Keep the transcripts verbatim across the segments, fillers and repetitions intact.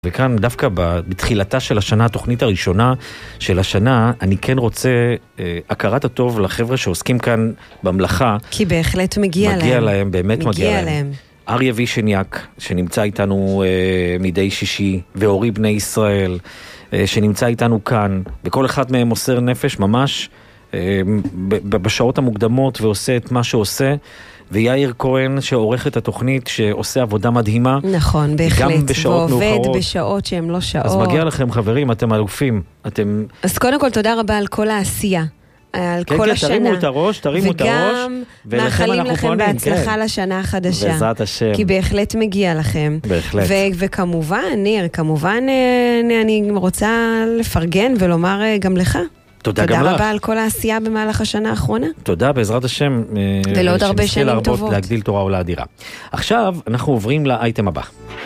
וכאן דווקא בתחילתה של השנה, התוכנית הראשונה של השנה, אני כן רוצה אה, הכרת הטוב לחבר'ה שעוסקים כאן במלאכה. כי בהחלט מגיע, מגיע להם. מגיע להם, באמת מגיע, מגיע להם. להם. אריה וישניאק, שנמצא איתנו אה, מדי שישי, ואורי בני ישראל, אה, שנמצא איתנו כאן, וכל אחד מהם מוסר נפש ממש אה, בשעות המוקדמות ועושה את מה שעושה. ויאיר כהן שעורך את התוכנית שעושה עבודה מדהימה. נכון, בהחלט. גם בשעות ועובד מאוחרות. בשעות שהן לא שעות. אז מגיע לכם חברים, אתם אלופים. אתם... אז קודם כל תודה רבה על כל העשייה. על כן, כל כן, השנה. תרימו את הראש, תרימו את הראש. וגם מאחלים לכם בהצלחה כן. לשנה החדשה. בעזרת השם. כי בהחלט מגיע לכם. בהחלט. ו- וכמובן, ניר, כמובן אני רוצה לפרגן ולומר גם לך. תודה גם לך. תודה רבה על כל העשייה במהלך השנה האחרונה. תודה, בעזרת השם. ולעוד הרבה שנים להרבות, טובות. להגדיל תורה עולה אדירה. עכשיו אנחנו עוברים לאייטם הבא.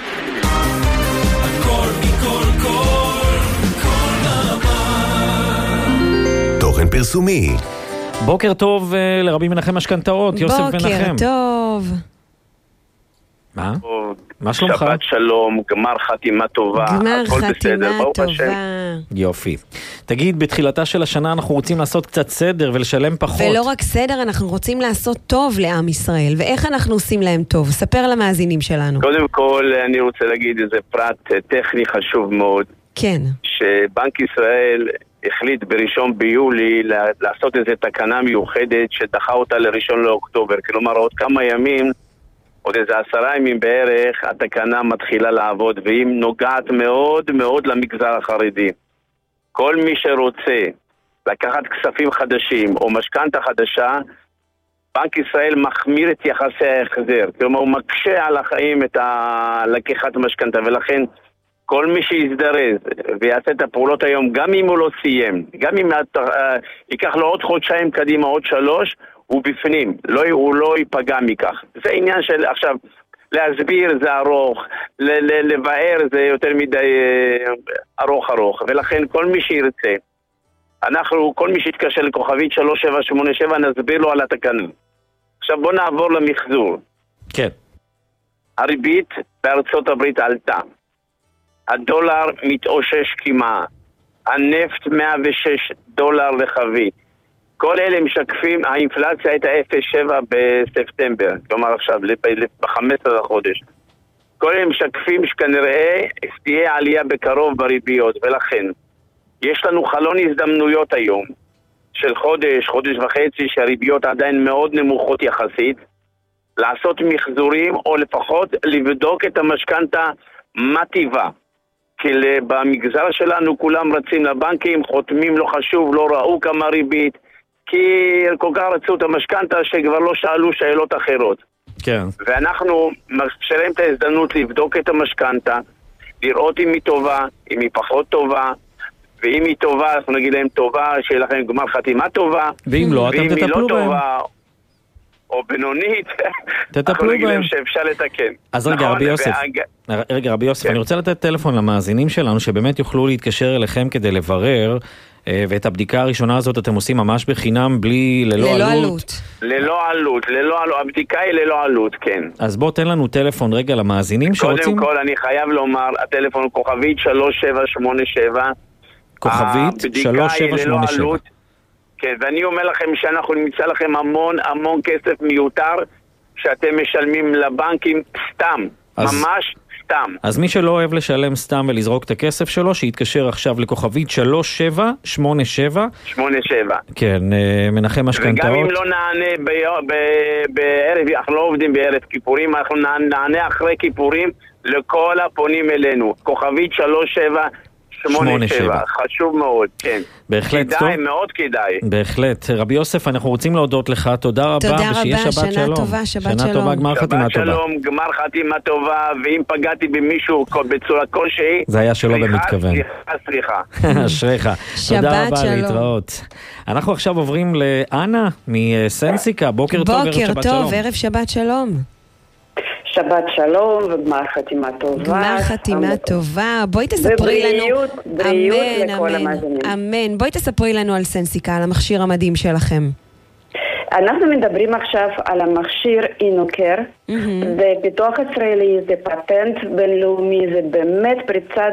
תוכן פרסומי. בוקר טוב לרבי מנחם משכנתאות, יוסף מנחם. בוקר טוב. מה? מה שלומך? שבת שלום, גמר חתימה טובה. גמר חתימה טובה. יופי. תגיד, בתחילתה של השנה אנחנו רוצים לעשות קצת סדר ולשלם פחות. ולא רק סדר, אנחנו רוצים לעשות טוב לעם ישראל. ואיך אנחנו עושים להם טוב? ספר למאזינים שלנו. קודם כל, אני רוצה להגיד איזה פרט טכני חשוב מאוד. כן. שבנק ישראל החליט בראשון ביולי לעשות איזו תקנה מיוחדת שדחה אותה לראשון לאוקטובר. כלומר, עוד כמה ימים, עוד איזה עשרה ימים בערך, התקנה מתחילה לעבוד, והיא נוגעת מאוד מאוד למגזר החרדי. כל מי שרוצה לקחת כספים חדשים או משכנתה חדשה, בנק ישראל מחמיר את יחסי ההחזר. כלומר, הוא מקשה על החיים את לקיחת משכנתה, ולכן כל מי שיזדרז ויעשה את הפעולות היום, גם אם הוא לא סיים, גם אם ייקח לו עוד חודשיים קדימה, עוד שלוש, הוא בפנים, לא, הוא לא ייפגע מכך. זה עניין של, עכשיו, להסביר זה ארוך, לבאר זה יותר מדי ארוך ארוך, ולכן כל מי שירצה, אנחנו, כל מי שיתקשר לכוכבית שלוש שבע שמונה שבע, נסביר לו על התקנה. עכשיו בוא נעבור למחזור. כן. הריבית בארצות הברית עלתה. הדולר מתאושש כמעט. הנפט מאה ושש דולר לחבית. כל אלה משקפים, האינפלציה הייתה אפס נקודה שבע בספטמבר, כלומר עכשיו, ב-חמישה עשר לחודש. כל אלה משקפים שכנראה תהיה עלייה בקרוב בריביות, ולכן יש לנו חלון הזדמנויות היום, של חודש, חודש וחצי, שהריביות עדיין מאוד נמוכות יחסית, לעשות מחזורים, או לפחות לבדוק את המשכנתה מה טיבה. כי במגזר שלנו כולם רצים לבנקים, חותמים לא חשוב, לא ראו כמה ריבית, כי כל כך רצו את המשכנתה שכבר לא שאלו שאלות אחרות. כן. ואנחנו מאפשרים את ההזדמנות לבדוק את המשכנתה, לראות אם היא טובה, אם היא פחות טובה, ואם היא טובה, אנחנו נגיד להם טובה, שיהיה לכם גמר חתימה טובה, ואם לא, אתם תטפלו בהם. ואם היא לא טובה, או בינונית, אנחנו נגיד להם שאפשר לתקן. אז רגע, רבי יוסף, רגע, רבי יוסף, אני רוצה לתת טלפון למאזינים שלנו, שבאמת יוכלו להתקשר אליכם כדי לברר, ואת הבדיקה הראשונה הזאת אתם עושים ממש בחינם, בלי, ללא עלות. ללא עלות, ללא עלות, הבדיקה היא ללא עלות, כן. אז בוא תן לנו טלפון רגע למאזינים שרוצים. קודם כל, אני חייב לומר, הטלפון כוכבית שלוש שבע שמונה שבע. כוכבית שלוש שבע שמונה שבע. כן, ואני אומר לכם שאנחנו נמצא לכם המון המון כסף מיותר שאתם משלמים לבנקים סתם, אז, ממש סתם. אז מי שלא אוהב לשלם סתם ולזרוק את הכסף שלו, שיתקשר עכשיו לכוכבית שלוש שבע שמונה שבע. שמונה שבע. כן, מנחם משכנתאות. וגם אם לא נענה ב- ב- בערב, אנחנו לא עובדים בערב כיפורים, אנחנו נענה אחרי כיפורים לכל הפונים אלינו. כוכבית שלוש שבע שמונה שבע, חשוב מאוד, כן. בהחלט כדאי, טוב. מאוד כדאי. בהחלט. רבי יוסף, אנחנו רוצים להודות לך, תודה רבה, תודה ושיהיה רבה, שבת שנה שלום. טובה, שבת שלום. שנה טובה, גמר חתימה טובה. שבת שלום, גמר חתימה טובה, ואם פגעתי במישהו בצורה כלשהי, זה היה שלא במתכוון. סליחה, סליחה. אשריך. תודה רבה, להתראות. אנחנו עכשיו עוברים לאנה מסנסיקה, בוקר טוב, ערב שבת שלום. בוקר טוב, ערב שבת שלום. שבת שלום וגמר חתימה טובה. גמר חתימה טובה. בואי תספרי לנו. ובריאות, בריאות לכל המאזינים. אמן. בואי תספרי לנו על סנסיקה, על המכשיר המדהים שלכם. אנחנו מדברים עכשיו על המכשיר אינוקר, זה פיתוח ישראלי, זה פטנט בינלאומי, זה באמת פריצת